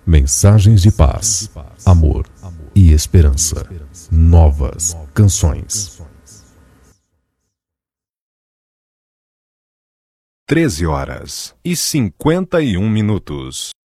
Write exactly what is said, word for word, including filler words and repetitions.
Mensagens de paz, amor e esperança. Novas canções. Treze horas e cinquenta e um minutos.